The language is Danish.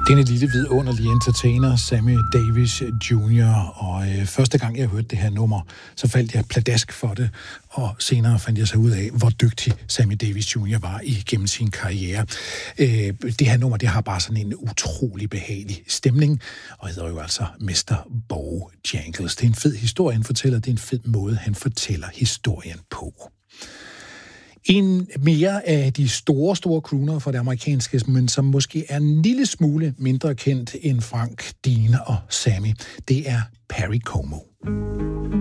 Denne lille vidunderlige entertainer, Sammy Davis Jr. Og første gang jeg hørte det her nummer, så faldt jeg pladask for det, og senere fandt jeg så ud af, hvor dygtig Sammy Davis Jr. var igennem sin karriere. Det her nummer, det har bare sådan en utrolig behagelig stemning, og hedder jo altså Mr. Bojangles. Det er en fed historie, han fortæller. Det er en fed måde, han fortæller historien på. En mere af de store crooner for det amerikanske, men som måske er en lille smule mindre kendt end Frank, Dean og Sammy, det er Perry Como.